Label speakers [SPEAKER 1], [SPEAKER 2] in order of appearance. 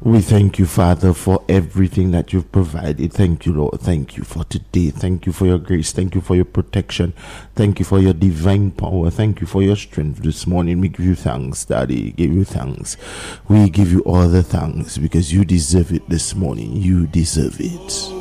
[SPEAKER 1] We thank you, Father, for everything that you've provided. Thank you, Lord. Thank you for today. Thank you for your grace. Thank you for your protection. Thank you for your divine power. Thank you for your strength this morning. We give you thanks, Daddy. Give you thanks. We give you all the thanks because you deserve it this morning. You deserve it.